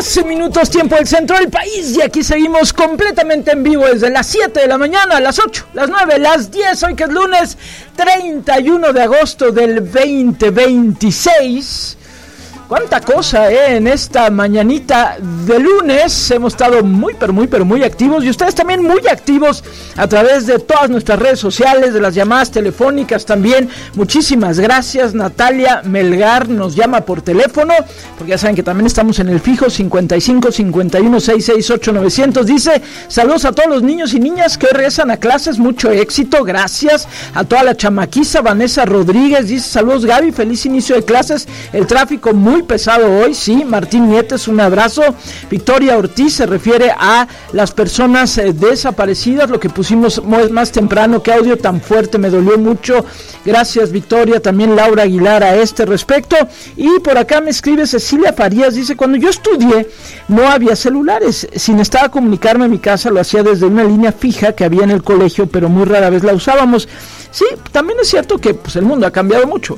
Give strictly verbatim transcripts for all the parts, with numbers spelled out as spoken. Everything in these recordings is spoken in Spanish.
doce minutos tiempo del centro del país, y aquí seguimos completamente en vivo desde las siete de la mañana, las ocho, las nueve, las diez, hoy que es lunes treinta y uno de agosto del veinte veintiséis. Cuánta cosa, ¿eh? En esta mañanita de lunes hemos estado muy, pero muy, pero muy activos, y ustedes también muy activos a través de todas nuestras redes sociales, de las llamadas telefónicas también. Muchísimas gracias. Natalia Melgar nos llama por teléfono, porque ya saben que también estamos en el fijo cincuenta y cinco, cincuenta y uno, sesenta y seis, ocho, novecientos. Dice, saludos a todos los niños y niñas que hoy regresan a clases, mucho éxito, gracias. A toda la chamaquiza. Vanessa Rodríguez dice, saludos Gaby, feliz inicio de clases, el tráfico muy pesado hoy, sí. Martín Nietes, un abrazo. Victoria Ortiz se refiere a las personas eh, desaparecidas, lo que pusimos más temprano, qué audio tan fuerte, me dolió mucho. Gracias Victoria. También Laura Aguilar a este respecto. Y por acá me escribe Cecilia Farías, dice, cuando yo estudié no había celulares, si necesitaba comunicarme a mi casa lo hacía desde una línea fija que había en el colegio, pero muy rara vez la usábamos. Sí, también es cierto que pues el mundo ha cambiado mucho.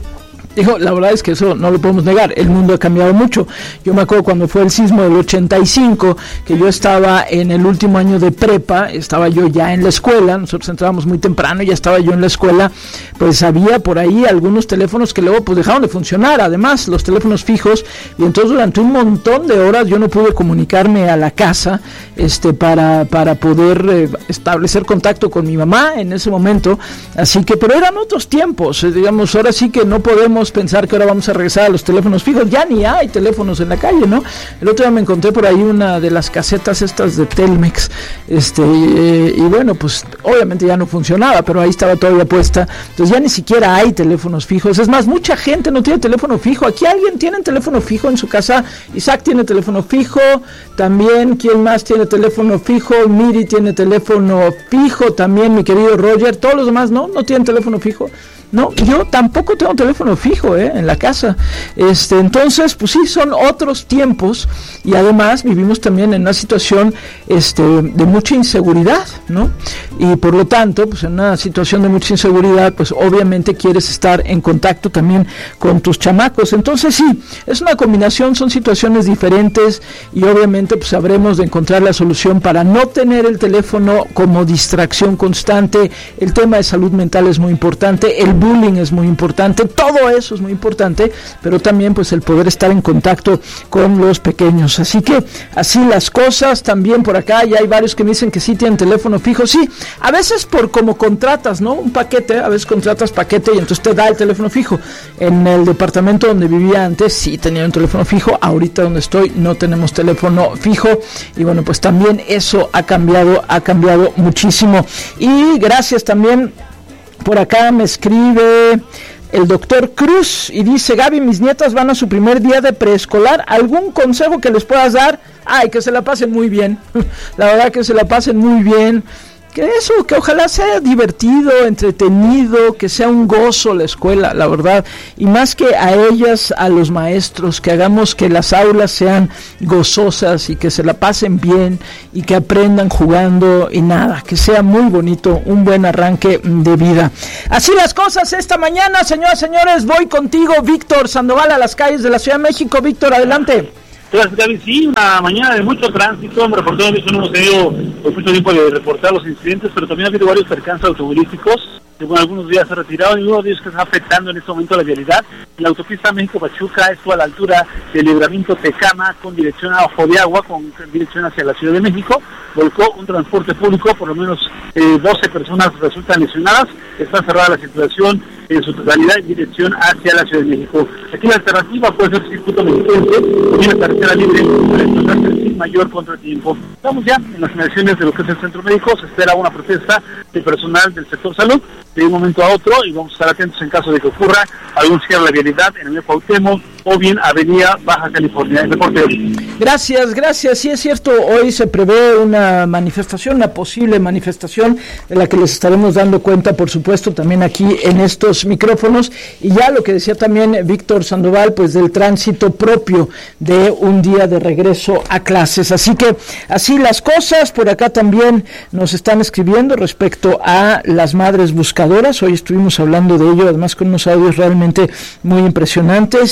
Dijo, la verdad es que eso no lo podemos negar, el mundo ha cambiado mucho. Yo me acuerdo cuando fue el sismo del ochenta y cinco, que yo estaba en el último año de prepa, estaba yo ya en la escuela, nosotros entrábamos muy temprano, ya estaba yo en la escuela, pues había por ahí algunos teléfonos que luego pues dejaron de funcionar, además los teléfonos fijos, y entonces durante un montón de horas yo no pude comunicarme a la casa este para, para poder eh, establecer contacto con mi mamá en ese momento, así que, pero eran otros tiempos, eh, digamos, ahora sí que no podemos pensar que ahora vamos a regresar a los teléfonos fijos, ya ni hay teléfonos en la calle, ¿no? El otro día me encontré por ahí una de las casetas estas de Telmex, este, eh, y bueno, pues obviamente ya no funcionaba, pero ahí estaba todavía puesta, entonces ya ni siquiera hay teléfonos fijos, es más, mucha gente no tiene teléfono fijo. Aquí alguien tiene teléfono fijo en su casa. Isaac tiene teléfono fijo, también, ¿quién más tiene teléfono fijo? Miri tiene teléfono fijo, también mi querido Roger, todos los demás no, no tienen teléfono fijo. No, yo tampoco tengo teléfono fijo eh, en la casa. Este, entonces, pues sí, son otros tiempos, y además vivimos también en una situación este, de mucha inseguridad, ¿no? Y por lo tanto, pues en una situación de mucha inseguridad, pues obviamente quieres estar en contacto también con tus chamacos. Entonces sí, es una combinación, son situaciones diferentes, y obviamente pues sabremos de encontrar la solución para no tener el teléfono como distracción constante. El tema de salud mental es muy importante, el bullying es muy importante, todo eso es muy importante, pero también pues el poder estar en contacto con los pequeños. Así que así las cosas. También por acá ya hay varios que me dicen que sí tienen teléfono fijo. Sí, a veces por como contratas, ¿no? Un paquete, a veces contratas paquete y entonces te da el teléfono fijo. En el departamento donde vivía antes sí tenía un teléfono fijo, ahorita donde estoy no tenemos teléfono fijo, y bueno, pues también eso ha cambiado, ha cambiado muchísimo. Y gracias también. Por acá me escribe el doctor Cruz y dice, Gaby, mis nietas van a su primer día de preescolar, ¿algún consejo que les puedas dar? Ay, que se la pasen muy bien, la verdad que se la pasen muy bien, que eso, que ojalá sea divertido, entretenido, que sea un gozo la escuela, la verdad, y más que a ellas, a los maestros, que hagamos que las aulas sean gozosas y que se la pasen bien y que aprendan jugando, y nada, que sea muy bonito, un buen arranque de vida. Así las cosas esta mañana, señoras y señores, voy contigo, Víctor Sandoval, a las calles de la Ciudad de México. Víctor, adelante. Gracias, Gaby. Sí, una mañana de mucho tránsito. Reportando, no hemos tenido pues, mucho tiempo de reportar los incidentes, pero también ha habido varios percances automovilísticos que bueno, algunos días se ha retirado, y uno de ellos que está afectando en este momento la vialidad. La autopista México-Pachuca, esto a la altura del libramiento Tecama, con dirección a Ojo de Agua, con dirección hacia la Ciudad de México. Volcó un transporte público, por lo menos eh, doce personas resultan lesionadas. Está cerrada la circulación en su totalidad en dirección hacia la Ciudad de México. Aquí la alternativa puede ser el circuito mexiquense, también la carretera libre para desplazarse sin mayor contratiempo. Estamos ya en las inmediaciones de lo que es el centro médico. Se espera una protesta de personal del sector salud de un momento a otro, y vamos a estar atentos en caso de que ocurra algún cierre de la vialidad en el Avenida Cuauhtémoc o bien Avenida Baja California. El reporte de hoy. Gracias, gracias. Sí, es cierto, hoy se prevé una manifestación, una posible manifestación de la que les estaremos dando cuenta, por supuesto, también aquí en estos micrófonos, y ya lo que decía también Víctor Sandoval, pues del tránsito propio de un día de regreso a clases. Así que así las cosas. Por acá también nos están escribiendo respecto a las madres buscadoras. Hoy estuvimos hablando de ello, además con unos audios realmente muy impresionantes, y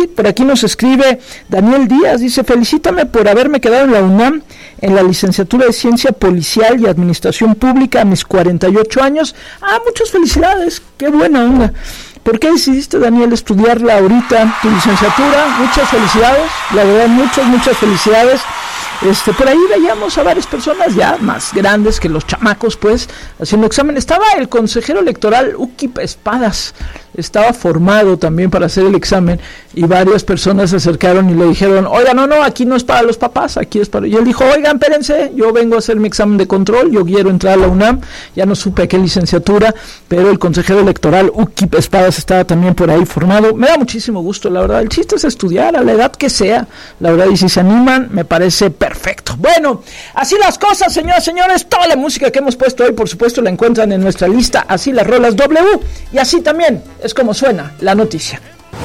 sí, por aquí nos escribe Daniel Díaz, dice, felicítame por haberme quedado en la UNAM en la licenciatura de Ciencia Policial y Administración Pública a mis cuarenta y ocho años. Ah, muchas felicidades, qué buena onda. ¿Por qué decidiste, Daniel, estudiarla ahorita, tu licenciatura? Muchas felicidades, la verdad, muchas, muchas felicidades. Este, por ahí veíamos a varias personas ya más grandes que los chamacos, pues, haciendo examen. Estaba el consejero electoral Ukip Espadas, estaba formado también para hacer el examen, y varias personas se acercaron y le dijeron, oiga, no, no, aquí no es para los papás, aquí es para... Y él dijo, oigan, espérense, yo vengo a hacer mi examen de control, yo quiero entrar a la UNAM, ya no supe a qué licenciatura, pero el consejero electoral Ukip Espadas estaba también por ahí formado. Me da muchísimo gusto, la verdad, el chiste es estudiar a la edad que sea, la verdad, y si se animan, me parece perfecto. Bueno, así las cosas, señoras y señores, toda la música que hemos puesto hoy, por supuesto, la encuentran en nuestra lista, así las rolas W, y así también es como suena la noticia.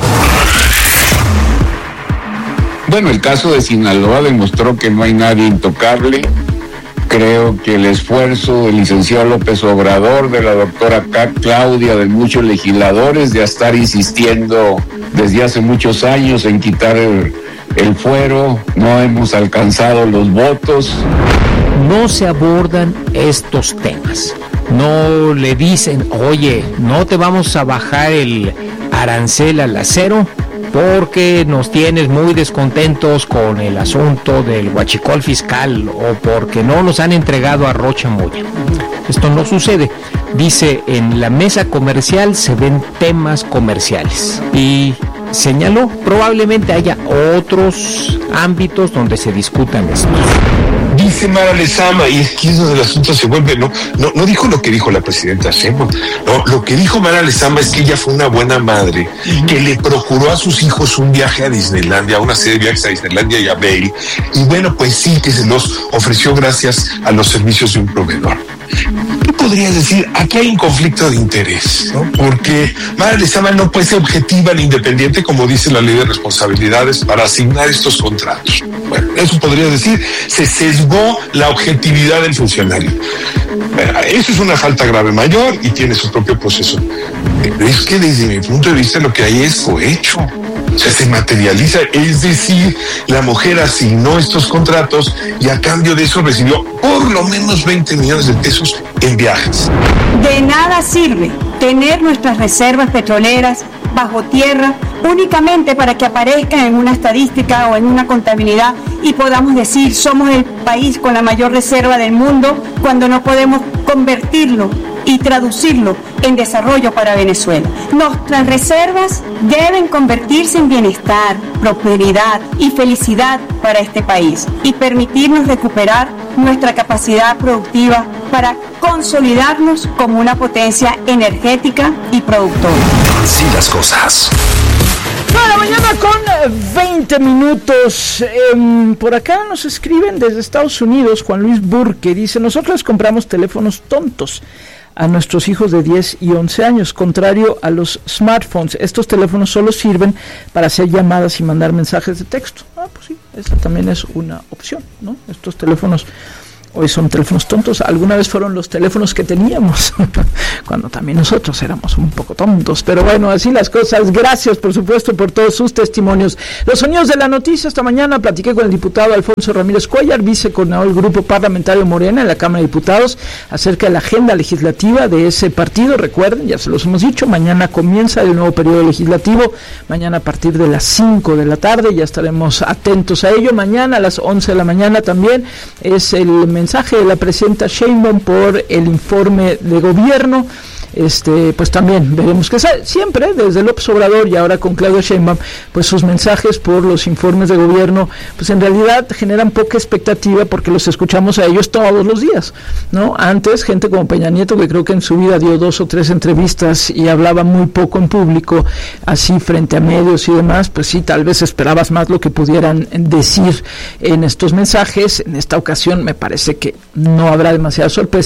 Bueno, el caso de Sinaloa demostró que no hay nadie intocable. Creo que el esfuerzo del licenciado López Obrador, de la doctora Claudia, de muchos legisladores, de estar insistiendo desde hace muchos años en quitar el, el fuero, no hemos alcanzado los votos. No se abordan estos temas. No le dicen, oye, no te vamos a bajar el arancel al acero porque nos tienes muy descontentos con el asunto del huachicol fiscal o porque no nos han entregado a Rocha Moya. Esto no sucede. Dice, en la mesa comercial se ven temas comerciales. Y señaló, probablemente haya otros ámbitos donde se discutan esto. Dice Mara Lezama, y aquí es donde el asunto se vuelve, no, no, no dijo lo que dijo la presidenta Sheinbaum, no, lo que dijo Mara Lezama es que ella fue una buena madre, que le procuró a sus hijos un viaje a Disneylandia, una serie de viajes a Disneylandia y a Vail, y bueno, pues sí, que se los ofreció gracias a los servicios de un proveedor. ¿Qué podrías decir? Aquí hay un conflicto de interés, ¿no? Porque Mara Lezama no puede ser objetiva ni independiente, como dice la ley de responsabilidades, para asignar estos contratos. Bueno, eso podría decir, se sesgó la objetividad del funcionario. Bueno, eso es una falta grave mayor y tiene su propio proceso. Pero es que desde mi punto de vista lo que hay es cohecho. O sea, se materializa, es decir, la mujer asignó estos contratos y a cambio de eso recibió por lo menos veinte millones de pesos en viajes. De nada sirve tener nuestras reservas petroleras bajo tierra únicamente para que aparezcan en una estadística o en una contabilidad y podamos decir somos el país con la mayor reserva del mundo cuando no podemos convertirlo y traducirlo en desarrollo para Venezuela. Nuestras reservas deben convertirse en bienestar, prosperidad y felicidad para este país y permitirnos recuperar nuestra capacidad productiva para consolidarnos como una potencia energética y productora. Así las cosas. nueve de la mañana con veinte minutos. Eh, por acá nos escriben desde Estados Unidos, Juan Luis Burke, dice, nosotros compramos teléfonos tontos a nuestros hijos de diez y once años, contrario a los smartphones. Estos teléfonos solo sirven para hacer llamadas y mandar mensajes de texto. Ah, pues sí, esa también es una opción, ¿no? Estos teléfonos hoy son teléfonos tontos. Alguna vez fueron los teléfonos que teníamos cuando también nosotros éramos un poco tontos, pero bueno, así las cosas. Gracias, por supuesto, por todos sus testimonios. Los sonidos de la noticia. Esta mañana platiqué con el diputado Alfonso Ramírez Cuellar, vicecoordinador del Grupo Parlamentario Morena en la Cámara de Diputados, acerca de la agenda legislativa de ese partido. Recuerden, ya se los hemos dicho, mañana comienza el nuevo periodo legislativo, mañana a partir de las cinco de la tarde, ya estaremos atentos a ello. Mañana a las once de la mañana también es el mensaje de la presidenta Sheinbaum por el informe de gobierno. Este, pues también veremos que siempre desde López Obrador y ahora con Claudia Sheinbaum, pues sus mensajes por los informes de gobierno, pues en realidad generan poca expectativa porque los escuchamos a ellos todos los días, ¿no? Antes, gente como Peña Nieto, que creo que en su vida dio dos o tres entrevistas y hablaba muy poco en público, así frente a medios y demás, pues sí, tal vez esperabas más lo que pudieran decir en estos mensajes. En esta ocasión me parece que no habrá demasiadas sorpresas,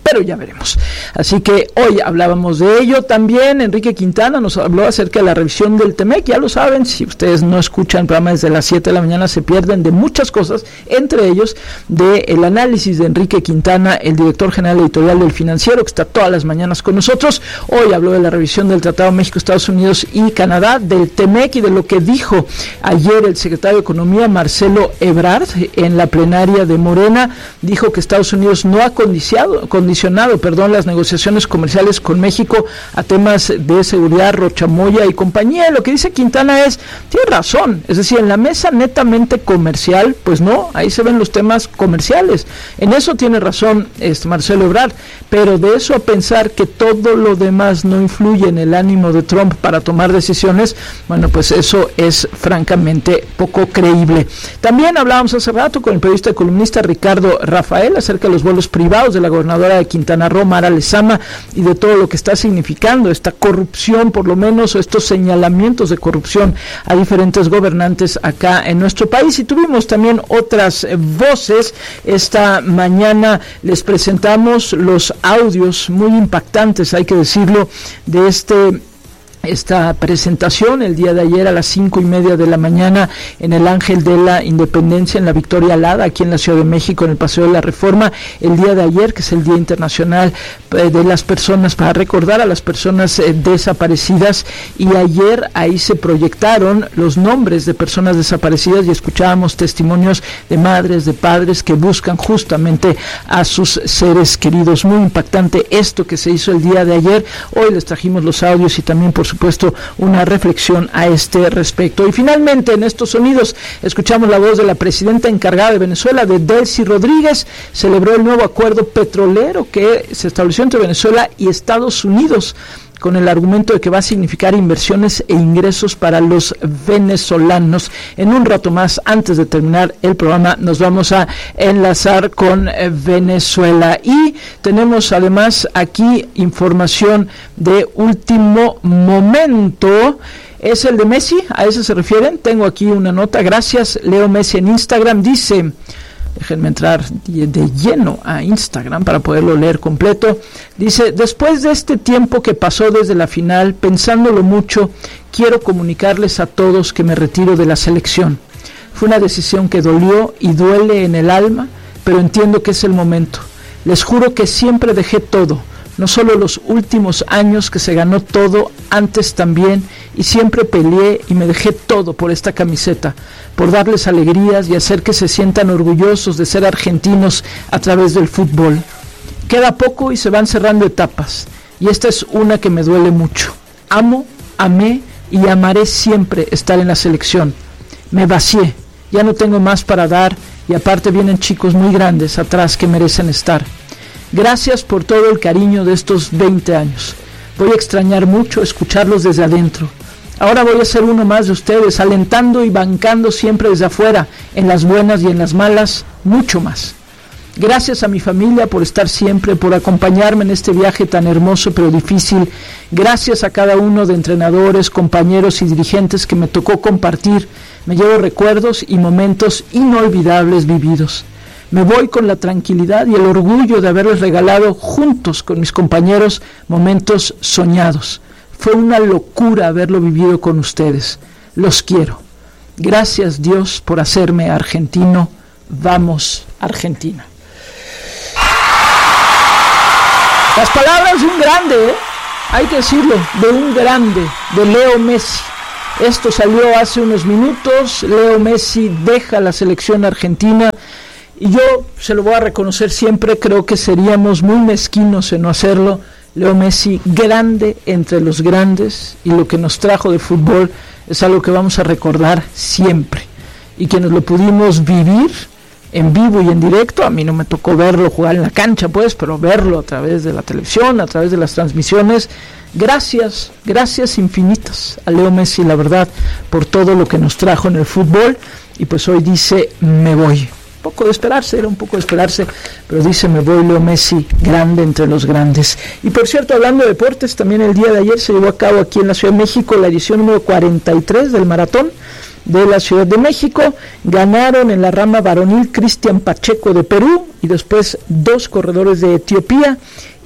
pero ya veremos. Así que hoy hablábamos de ello. También Enrique Quintana nos habló acerca de la revisión del T M E C, ya lo saben, si ustedes no escuchan el programa desde las siete de la mañana se pierden de muchas cosas, entre ellos del análisis de Enrique Quintana, el director general editorial del Financiero, que está todas las mañanas con nosotros. Hoy habló de la revisión del Tratado México, Estados Unidos y Canadá, del T M E C y de lo que dijo ayer el secretario de Economía, Marcelo Ebrard, en la plenaria de Morena. Dijo que Estados Unidos no ha condicionado, condicionado perdón, las negociaciones comerciales con México a temas de seguridad, Rochamoya y compañía. Lo que dice Quintana es, tiene razón, es decir, en la mesa netamente comercial, pues no, ahí se ven los temas comerciales. En eso tiene razón este Marcelo Ebrard, pero de eso a pensar que todo lo demás no influye en el ánimo de Trump para tomar decisiones, bueno, pues eso es francamente poco creíble. También hablábamos hace rato con el periodista y columnista Ricardo Rafael acerca de los vuelos privados de la gobernadora de Quintana Roo, Mara Lezama, y de todo lo que está significando esta corrupción, por lo menos, o estos señalamientos de corrupción a diferentes gobernantes acá en nuestro país. Y tuvimos también otras eh, voces. Esta mañana les presentamos los audios muy impactantes, hay que decirlo, de este esta presentación el día de ayer a las cinco y media de la mañana en el Ángel de la Independencia, en la Victoria Alada, aquí en la Ciudad de México, en el Paseo de la Reforma, el día de ayer, que es el Día Internacional eh, de las Personas, para recordar a las personas eh, desaparecidas, y ayer ahí se proyectaron los nombres de personas desaparecidas y escuchábamos testimonios de madres, de padres que buscan justamente a sus seres queridos. Muy impactante esto que se hizo el día de ayer. Hoy les trajimos los audios y también, por supuesto, supuesto, una reflexión a este respecto. Y finalmente, en estos sonidos, escuchamos la voz de la presidenta encargada de Venezuela, de Delcy Rodríguez. Celebró el nuevo acuerdo petrolero que se estableció entre Venezuela y Estados Unidos, con el argumento de que va a significar inversiones e ingresos para los venezolanos. En un rato más, antes de terminar el programa, nos vamos a enlazar con eh, Venezuela. Y tenemos además aquí información de último momento. Es el de Messi, a ese se refieren. Tengo aquí una nota. Gracias, Leo Messi en Instagram. Dice... Déjenme entrar de lleno a Instagram para poderlo leer completo. Dice, después de este tiempo que pasó desde la final, pensándolo mucho, quiero comunicarles a todos que me retiro de la selección. Fue una decisión que dolió y duele en el alma, pero entiendo que es el momento. Les juro que siempre dejé todo, no solo los últimos años que se ganó todo, antes también, y siempre peleé y me dejé todo por esta camiseta, por darles alegrías y hacer que se sientan orgullosos de ser argentinos a través del fútbol. Queda poco y se van cerrando etapas, y esta es una que me duele mucho. Amo, amé y amaré siempre estar en la selección. Me vacié, ya no tengo más para dar, y aparte vienen chicos muy grandes atrás que merecen estar. Gracias por todo el cariño de estos veinte años. Voy a extrañar mucho escucharlos desde adentro. Ahora voy a ser uno más de ustedes, alentando y bancando siempre desde afuera, en las buenas y en las malas, mucho más. Gracias a mi familia por estar siempre, por acompañarme en este viaje tan hermoso pero difícil. Gracias a cada uno de entrenadores, compañeros y dirigentes que me tocó compartir. Me llevo recuerdos y momentos inolvidables vividos. Me voy con la tranquilidad y el orgullo de haberles regalado, juntos con mis compañeros, momentos soñados. Fue una locura haberlo vivido con ustedes. Los quiero. Gracias, Dios, por hacerme argentino. Vamos, Argentina. Las palabras de un grande, ¿eh? Hay que decirlo, de un grande, de Leo Messi. Esto salió hace unos minutos. Leo Messi deja la selección argentina. Y yo se lo voy a reconocer siempre, creo que seríamos muy mezquinos en no hacerlo. Leo Messi, grande entre los grandes, y lo que nos trajo de fútbol es algo que vamos a recordar siempre. Y quienes lo pudimos vivir en vivo y en directo, a mí no me tocó verlo jugar en la cancha, pues, pero verlo a través de la televisión, a través de las transmisiones. Gracias, gracias infinitas a Leo Messi, la verdad, por todo lo que nos trajo en el fútbol. Y pues hoy dice, me voy. Poco de esperarse, era un poco de esperarse, pero dice, me voy, Leo Messi, grande entre los grandes. Y por cierto, hablando de deportes, también el día de ayer se llevó a cabo aquí en la Ciudad de México la edición número cuarenta y tres del maratón de la Ciudad de México. Ganaron en la rama varonil Cristian Pacheco de Perú y después dos corredores de Etiopía.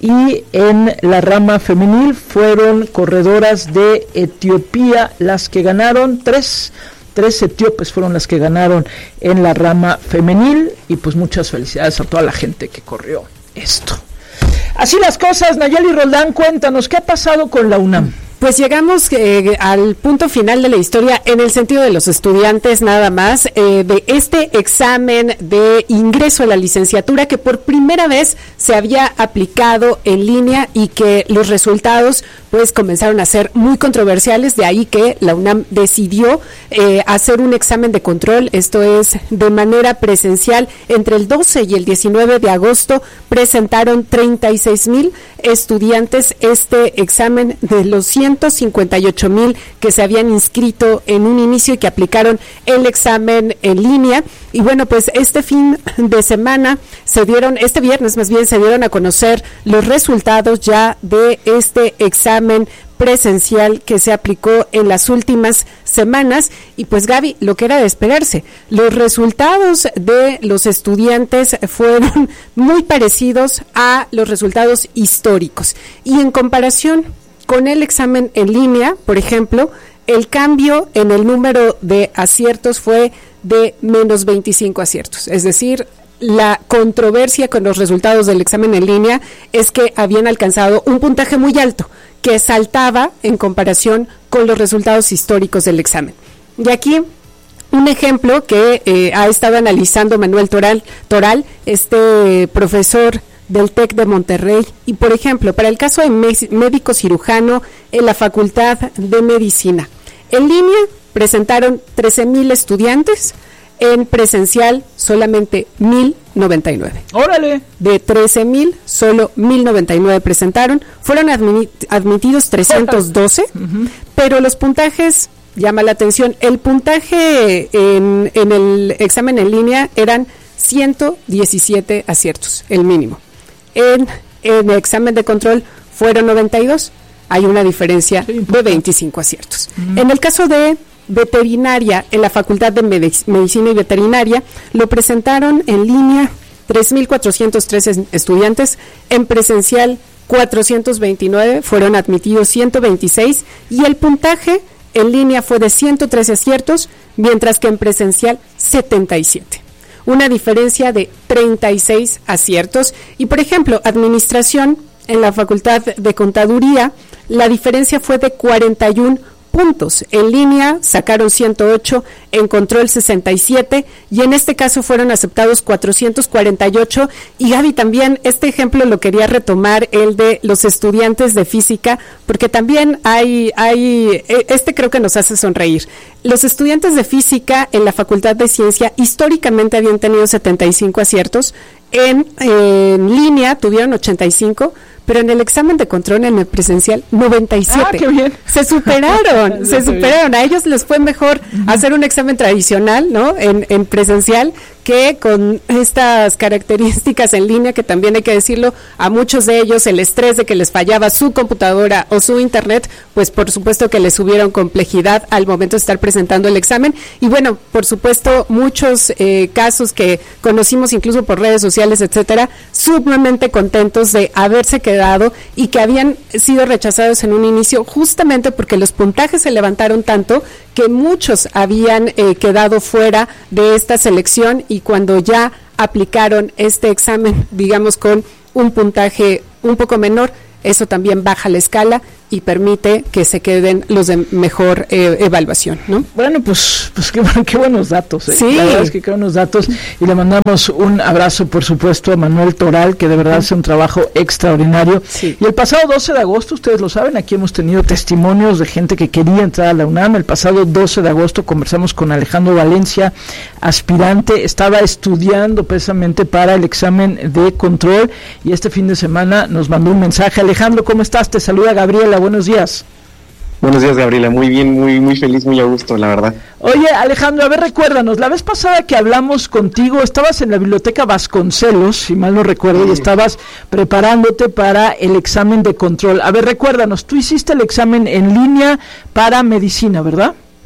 Y en la rama femenil fueron corredoras de Etiopía las que ganaron, tres, tres etíopes fueron las que ganaron en la rama femenil, y pues muchas felicidades a toda la gente que corrió esto. Así las cosas. Nayeli Roldán, cuéntanos, ¿qué ha pasado con la UNAM? Pues llegamos eh, al punto final de la historia en el sentido de los estudiantes nada más, eh, de este examen de ingreso a la licenciatura que por primera vez se había aplicado en línea y que los resultados pues comenzaron a ser muy controversiales, de ahí que la UNAM decidió eh, hacer un examen de control, esto es de manera presencial. Entre el doce y el diecinueve de agosto presentaron treinta y seis mil estudiantes este examen de los ciento cincuenta y ocho mil que se habían inscrito en un inicio y que aplicaron el examen en línea. Y bueno, pues este fin de semana se dieron, este viernes más bien se dieron a conocer los resultados ya de este examen presencial que se aplicó en las últimas semanas. Y pues Gaby, lo que era de esperarse, los resultados de los estudiantes fueron muy parecidos a los resultados históricos, y en comparación con el examen en línea, por ejemplo, el cambio en el número de aciertos fue de menos veinticinco aciertos, es decir, la controversia con los resultados del examen en línea es que habían alcanzado un puntaje muy alto, que saltaba en comparación con los resultados históricos del examen. Y aquí un ejemplo que eh, ha estado analizando Manuel Toral, Toral, este profesor del TEC de Monterrey, y por ejemplo, para el caso de médico cirujano en la Facultad de Medicina, en línea presentaron trece mil estudiantes, en presencial solamente mil noventa y nueve. ¡Órale! De trece mil, solo mil noventa y nueve presentaron, fueron admi- admitidos trescientos doce, uh-huh. Pero los puntajes, llama la atención, el puntaje en, en el examen en línea eran ciento diecisiete aciertos, el mínimo. En, en el examen de control fueron noventa y dos, hay una diferencia sí, de veinticinco aciertos. Uh-huh. En el caso de veterinaria, en la Facultad de Medic- Medicina y Veterinaria, lo presentaron en línea tres mil cuatrocientos trece estudiantes, en presencial cuatrocientos veintinueve, fueron admitidos ciento veintiséis, y el puntaje en línea fue de ciento trece aciertos, mientras que en presencial setenta y siete. Una diferencia de treinta y seis aciertos. Y por ejemplo, administración en la Facultad de Contaduría, la diferencia fue de cuarenta y uno puntos. En línea sacaron ciento ocho, en control sesenta y siete, y en este caso fueron aceptados cuatrocientos cuarenta y ocho. Y Gaby, también este ejemplo lo quería retomar, el de los estudiantes de física, porque también hay, hay, este creo que nos hace sonreír. Los estudiantes de física en la Facultad de Ciencia históricamente habían tenido setenta y cinco aciertos, en, en línea tuvieron ochenta y cinco, pero en el examen de control en el presencial noventa y siete. Ah, qué bien. Se superaron, se superaron. A ellos les fue mejor uh-huh. hacer un examen tradicional, ¿no? En, en presencial, que con estas características en línea, que también hay que decirlo, a muchos de ellos el estrés de que les fallaba su computadora o su internet, pues por supuesto que les subieron complejidad al momento de estar presentando el examen. Y bueno, por supuesto, muchos eh, casos que conocimos incluso por redes sociales, etcétera, sumamente contentos de haberse quedado y que habían sido rechazados en un inicio justamente porque los puntajes se levantaron tanto que muchos habían eh, quedado fuera de esta selección, y cuando ya aplicaron este examen, digamos, con un puntaje un poco menor, eso también baja la escala y permite que se queden los de mejor eh, evaluación, ¿no? Bueno, pues, pues qué, qué buenos datos, ¿eh? Sí. La verdad es que qué buenos datos, y le mandamos un abrazo, por supuesto, a Manuel Toral, que de verdad hace un trabajo extraordinario. Sí. Y el pasado doce de agosto, ustedes lo saben, aquí hemos tenido testimonios de gente que quería entrar a la UNAM. El pasado doce de agosto conversamos con Alejandro Valencia, aspirante, estaba estudiando precisamente para el examen de control, y este fin de semana nos mandó un mensaje. Alejandro, ¿cómo estás? Te saluda Gabriela, buenos días. Buenos días, Gabriela, muy bien, muy muy feliz, muy a gusto, la verdad. Oye, Alejandro, a ver, recuérdanos, la vez pasada que hablamos contigo, estabas en la Biblioteca Vasconcelos, si mal no recuerdo, sí. Y estabas preparándote para el examen de control. A ver, recuérdanos, tú hiciste el examen en línea para medicina, ¿verdad?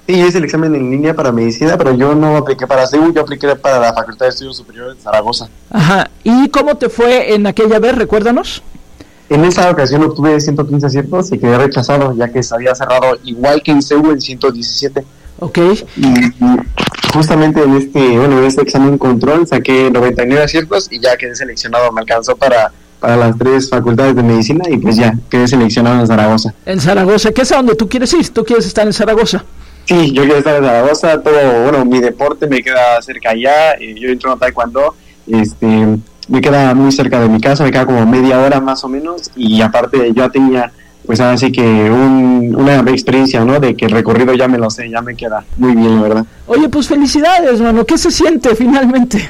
Sí, hice el examen en línea para medicina, pero yo no apliqué para C E U, yo apliqué para la Facultad de Estudios Superiores de Zaragoza. Ajá, ¿y cómo te fue en aquella vez? Recuérdanos. En esa ocasión obtuve ciento quince aciertos y quedé rechazado, ya que se había cerrado igual que en C E U en ciento diecisiete. Ok. Y justamente en este, bueno, en este examen control saqué noventa y nueve aciertos y ya quedé seleccionado, me alcanzó para, para las tres facultades de medicina y pues ya quedé seleccionado en Zaragoza. En Zaragoza, ¿qué es a donde tú quieres ir? ¿Tú quieres estar en Zaragoza? Sí, yo quiero estar en Zaragoza, todo, bueno, mi deporte me queda cerca allá, eh, yo entro en taekwondo, este, me queda muy cerca de mi casa, me queda como media hora más o menos, y aparte yo tenía, pues ahora sí que un, una experiencia, ¿no? De que el recorrido ya me lo sé, ya me queda muy bien, la verdad. Oye, pues felicidades, mano, ¿qué se siente finalmente?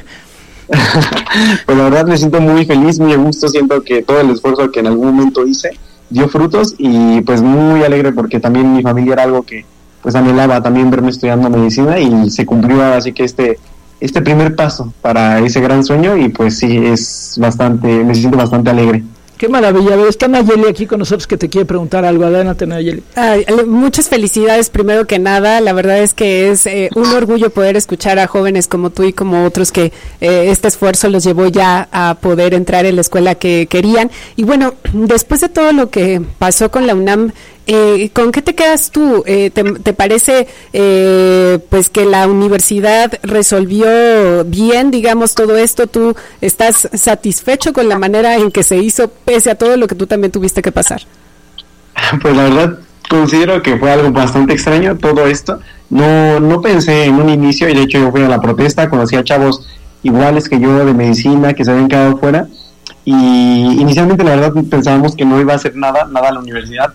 Pues la verdad me siento muy feliz, muy a gusto, siento que todo el esfuerzo que en algún momento hice dio frutos, y pues muy alegre porque también mi familia era algo que pues anhelaba también verme estudiando medicina y se cumplió, así que este este primer paso para ese gran sueño y pues sí, es bastante, me siento bastante alegre. Qué maravilla. A ver, está Nayeli aquí con nosotros que te quiere preguntar algo. Adelante, Nayeli. Ay, muchas felicidades primero que nada. La verdad es que es eh, un orgullo poder escuchar a jóvenes como tú y como otros que eh, este esfuerzo los llevó ya a poder entrar en la escuela que querían. Y bueno, después de todo lo que pasó con la UNAM, Eh, ¿con qué te quedas tú? Eh, ¿te, te parece eh, pues que la universidad resolvió bien, digamos, todo esto? ¿Tú estás satisfecho con la manera en que se hizo, pese a todo lo que tú también tuviste que pasar? Pues la verdad considero que fue algo bastante extraño todo esto. No, no pensé en un inicio, y de hecho yo fui a la protesta, conocí a chavos iguales que yo de medicina que se habían quedado fuera, y inicialmente la verdad pensábamos que no iba a hacer nada, nada a la universidad,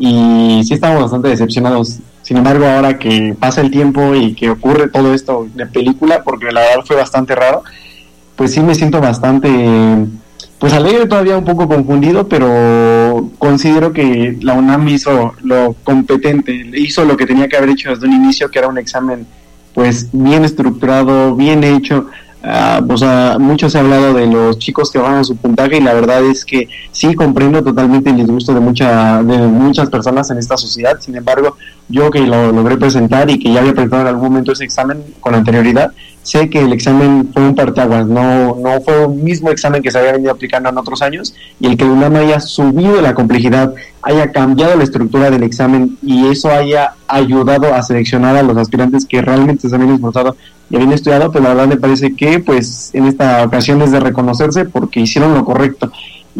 y sí estábamos bastante decepcionados. Sin embargo, ahora que pasa el tiempo y que ocurre todo esto de película, porque la verdad fue bastante raro, pues sí me siento bastante, pues alegre, todavía un poco confundido, pero considero que la UNAM hizo lo competente, hizo lo que tenía que haber hecho desde un inicio, que era un examen pues bien estructurado, bien hecho. Uh, o sea, mucho se ha hablado de los chicos que bajan su puntaje, y la verdad es que sí comprendo totalmente el disgusto de, mucha, de muchas personas en esta sociedad. Sin embargo, yo que lo logré presentar y que ya había presentado en algún momento ese examen con anterioridad, sé que el examen fue un parteaguas, no, no fue un mismo examen que se había venido aplicando en otros años, y el que la UNAM haya subido la complejidad, haya cambiado la estructura del examen y eso haya ayudado a seleccionar a los aspirantes que realmente se habían esforzado y habían estudiado, pues la verdad me parece que pues en esta ocasión es de reconocerse porque hicieron lo correcto,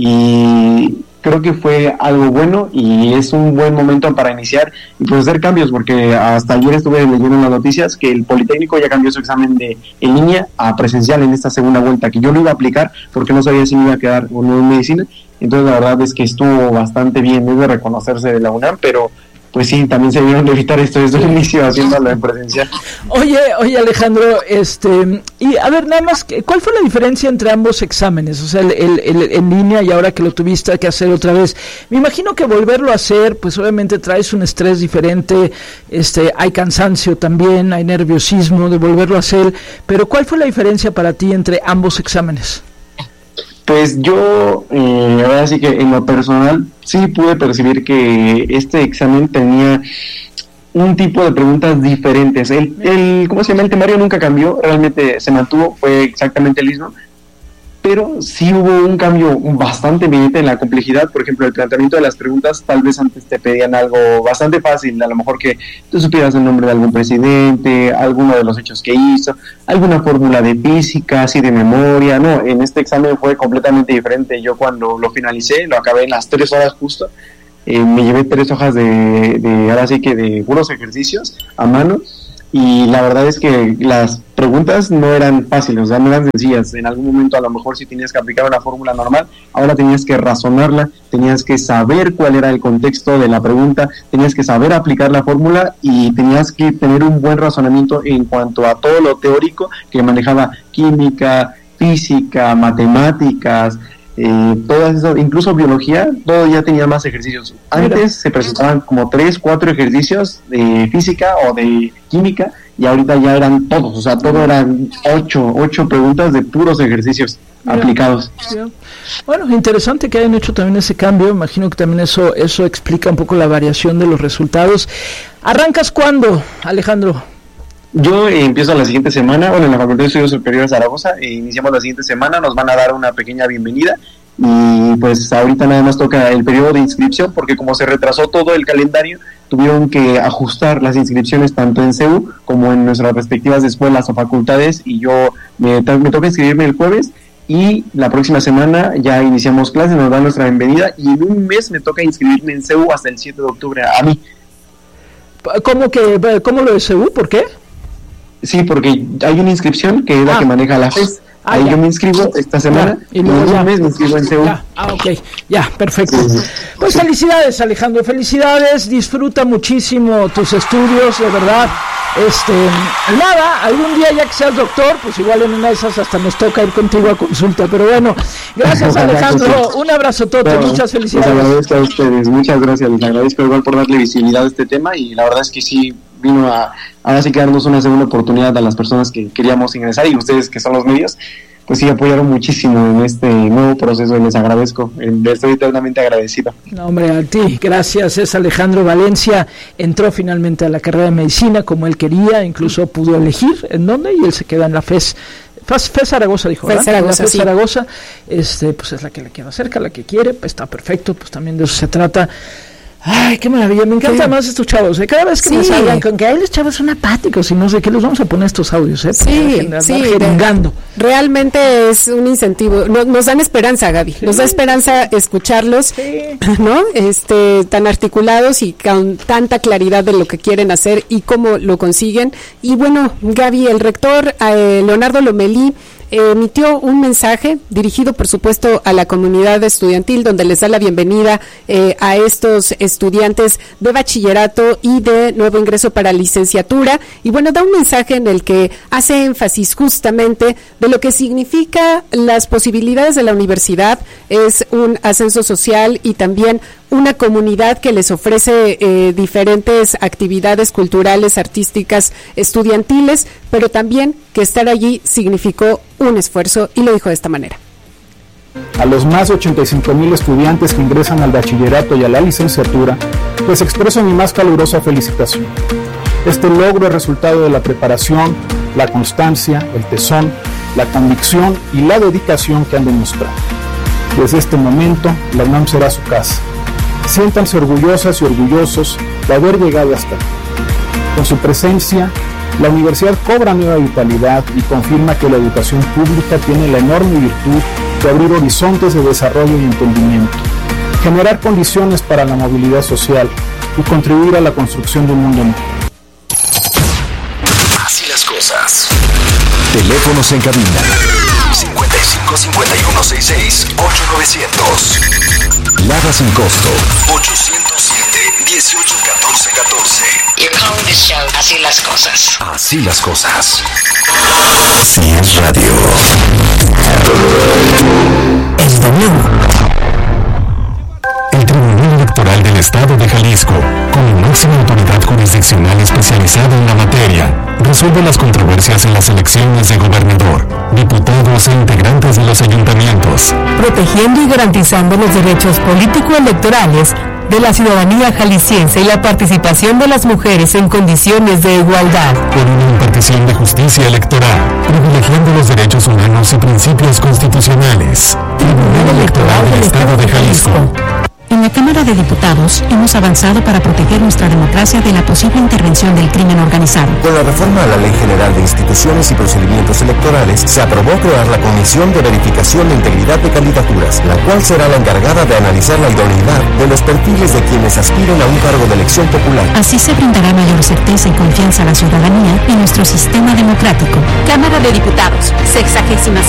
y creo que fue algo bueno y es un buen momento para iniciar y pues hacer cambios, porque hasta ayer estuve leyendo en las noticias que el Politécnico ya cambió su examen de en línea a presencial en esta segunda vuelta, que yo lo iba a aplicar porque no sabía si me iba a quedar o no en medicina. Entonces la verdad es que estuvo bastante bien, es de reconocerse de la UNAM, pero pues sí, también se debieron de evitar esto desde el inicio haciéndolo en presencial. Oye, oye Alejandro, este, y a ver, nada más, ¿cuál fue la diferencia entre ambos exámenes? O sea, el, el, el en línea y ahora que lo tuviste que hacer otra vez. Me imagino que volverlo a hacer, pues obviamente traes un estrés diferente, este, hay cansancio también, hay nerviosismo de volverlo a hacer, pero ¿cuál fue la diferencia para ti entre ambos exámenes? Pues yo, eh, ahora sí que en lo personal, sí pude percibir que este examen tenía un tipo de preguntas diferentes. El, el ¿cómo se llama? El temario nunca cambió, realmente se mantuvo, fue exactamente el mismo, pero sí hubo un cambio bastante evidente en la complejidad. Por ejemplo, el planteamiento de las preguntas, tal vez antes te pedían algo bastante fácil, a lo mejor que tú supieras el nombre de algún presidente, alguno de los hechos que hizo, alguna fórmula de física, así de memoria. No, en este examen fue completamente diferente. Yo cuando lo finalicé, lo acabé en las tres horas justo, eh, me llevé tres hojas de, de, ahora sí que de puros ejercicios a mano, y la verdad es que las preguntas no eran fáciles, o sea, no eran sencillas. En algún momento a lo mejor si tenías que aplicar una fórmula normal, ahora tenías que razonarla, tenías que saber cuál era el contexto de la pregunta, tenías que saber aplicar la fórmula y tenías que tener un buen razonamiento en cuanto a todo lo teórico que manejaba química, física, matemáticas, eh, todas esas, incluso biología, todo ya tenía más ejercicios. Antes se presentaban como tres, cuatro ejercicios de física o de química, y ahorita ya eran todos, o sea, todo eran ocho, ocho preguntas de puros ejercicios yeah. aplicados. Yeah. Bueno, interesante que hayan hecho también ese cambio, imagino que también eso, eso explica un poco la variación de los resultados. ¿Arrancas cuándo, Alejandro? Yo eh, empiezo la siguiente semana, bueno, en la Facultad de Estudios Superiores de Zaragoza, eh, iniciamos la siguiente semana, nos van a dar una pequeña bienvenida y pues ahorita nada más toca el periodo de inscripción porque como se retrasó todo el calendario, tuvieron que ajustar las inscripciones tanto en C E U como en nuestras respectivas escuelas o facultades y yo me, me toca inscribirme el jueves y la próxima semana ya iniciamos clases, nos dan nuestra bienvenida y en un mes me toca inscribirme en C E U hasta el siete de octubre a mí. ¿Cómo que, cómo lo de C E U? ¿Por qué? Sí, porque hay una inscripción que es la ah, que maneja la F E S. Ah, ahí ya. Yo me inscribo esta semana ya, y luego y un mes me inscribo en C E U. Ya. Ah, ok, ya, perfecto. Sí, sí. Pues felicidades, Alejandro, felicidades, disfruta muchísimo tus estudios, de verdad. Este, nada, algún día ya que seas doctor, pues igual en una de esas hasta nos toca ir contigo a consulta, pero bueno, gracias Alejandro, un abrazo tote, no, muchas felicidades. Les agradezco a ustedes, muchas gracias, les agradezco igual por darle visibilidad a este tema y la verdad es que sí vino a ahora sí que darnos una segunda oportunidad a las personas que queríamos ingresar y ustedes que son los medios, pues sí apoyaron muchísimo en este nuevo proceso y les agradezco, estoy eternamente agradecido. No, hombre, a ti, gracias, es Alejandro Valencia, entró finalmente a la carrera de medicina como él quería, incluso pudo elegir en dónde y él se queda en la F E S. F E S Zaragoza dijo, ¿verdad? Zaragoza, la F E S sí. Zaragoza, este, pues es la que le queda cerca, la que quiere, pues está perfecto, pues también de eso se trata. Ay, qué maravilla, me encantan sí. más estos chavos, ¿eh? Cada vez que sí. me salgan con que ay, los chavos son apáticos y no sé qué, los vamos a poner estos audios, ¿eh? Sí, sí, de, realmente es un incentivo, nos, nos dan esperanza, Gaby, sí. nos da esperanza escucharlos, sí. ¿no? Este, tan articulados y con tanta claridad de lo que quieren hacer y cómo lo consiguen. Y bueno, Gaby, el rector eh, Leonardo Lomelí emitió un mensaje dirigido por supuesto a la comunidad estudiantil donde les da la bienvenida eh, a estos estudiantes de bachillerato y de nuevo ingreso para licenciatura y bueno, da un mensaje en el que hace énfasis justamente de lo que significa las posibilidades de la universidad, es un ascenso social y también una comunidad que les ofrece eh, diferentes actividades culturales, artísticas, estudiantiles, pero también que estar allí significó un esfuerzo y lo dijo de esta manera. A los más de ochenta y cinco mil estudiantes que ingresan al bachillerato y a la licenciatura, les expreso mi más calurosa felicitación. Este logro es resultado de la preparación, la constancia, el tesón, la convicción y la dedicación que han demostrado. Desde este momento, la UNAM será su casa. Siéntanse orgullosas y orgullosos de haber llegado hasta aquí. Con su presencia, la universidad cobra nueva vitalidad y confirma que la educación pública tiene la enorme virtud de abrir horizontes de desarrollo y entendimiento, generar condiciones para la movilidad social y contribuir a la construcción de un mundo mejor. Así las cosas. Teléfonos en cabina cincuenta y cinco, cincuenta y uno, sesenta y seis, ocho novecientos. Lada sin costo ochocientos siete, dieciocho, catorce, catorce. You're calling the show. Así las cosas. Así las cosas. Así es radio. Es W. El Tribunal Electoral del Estado de Jalisco, como máxima autoridad jurisdiccional especializada en la materia, resuelve las controversias en las elecciones de gobernador, diputados e integrantes de los ayuntamientos, protegiendo y garantizando los derechos político-electorales de la ciudadanía jalisciense y la participación de las mujeres en condiciones de igualdad. Con una impartición de justicia electoral, privilegiando los derechos humanos y principios constitucionales. Tribunal Electoral del Estado de Jalisco. En la Cámara de Diputados hemos avanzado para proteger nuestra democracia de la posible intervención del crimen organizado. Con la reforma a la Ley General de Instituciones y Procedimientos Electorales, se aprobó crear la Comisión de Verificación de Integridad de Candidaturas, la cual será la encargada de analizar la idoneidad de los perfiles de quienes aspiren a un cargo de elección popular. Así se brindará mayor certeza y confianza a la ciudadanía en nuestro sistema democrático. Cámara de Diputados, sexagésima